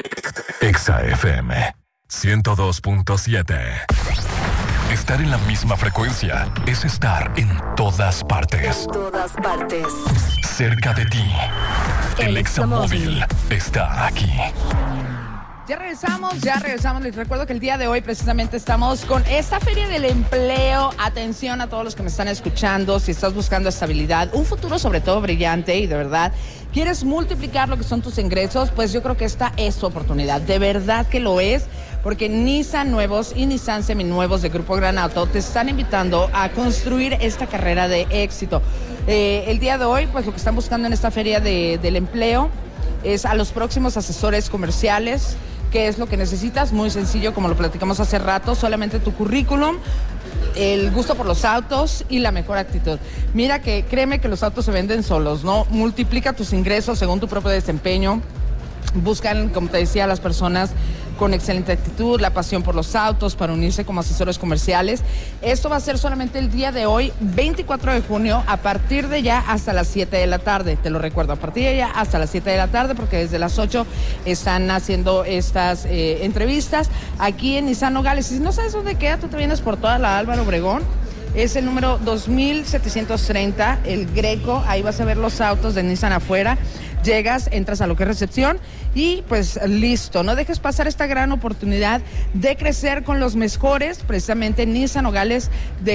Exa FM 102.7. Estar en la misma frecuencia es estar en todas partes. En todas partes. Cerca de ti. El Exa Móvil está aquí. Ya regresamos. Les recuerdo que el día de hoy precisamente estamos con esta Feria del Empleo. Atención a todos los que me están escuchando. Si estás buscando estabilidad, un futuro sobre todo brillante y de verdad quieres multiplicar lo que son tus ingresos, pues yo creo que esta es tu oportunidad. De verdad que lo es, porque Nissan Nuevos y Nissan Seminuevos de Grupo Gran Auto te están invitando a construir esta carrera de éxito. El día de hoy, pues lo que están buscando en esta Feria del Empleo es a los próximos asesores comerciales. ¿Qué es lo que necesitas? Muy sencillo, como lo platicamos hace rato, solamente tu currículum, el gusto por los autos y la mejor actitud. Mira que créeme que los autos se venden solos, ¿no? Multiplica tus ingresos según tu propio desempeño. Buscan, como te decía, a las personas con excelente actitud, la pasión por los autos, para unirse como asesores comerciales. Esto va a ser solamente el día de hoy, 24 de junio, a partir de ya hasta las 7 de la tarde. Te lo recuerdo, a partir de ya hasta las 7 de la tarde, porque desde las 8 están haciendo estas entrevistas aquí en Nissan Nogales. Si no sabes dónde queda, tú te vienes por toda la Álvaro Obregón. Es el número 2730, el Greco. Ahí vas a ver los autos de Nissan afuera. Llegas, entras a lo que es recepción y pues listo. No dejes pasar esta gran oportunidad de crecer con los mejores, precisamente Nissan Nogales de